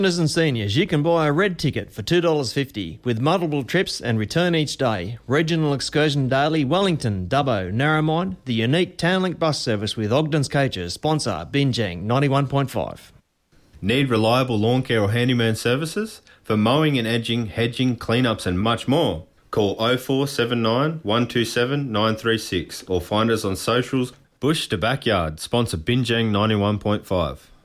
And seniors, you can buy a red ticket for $2.50 with multiple trips and return each day. Regional excursion daily, Wellington, Dubbo, Narromine, the unique Townlink bus service with Ogden's Coaches, sponsor Binjang 91.5. Need reliable lawn care or handyman services? For mowing and edging, hedging, cleanups and much more. Call 0479 127 936 or find us on socials. Bush to Backyard, sponsor Binjang 91.5.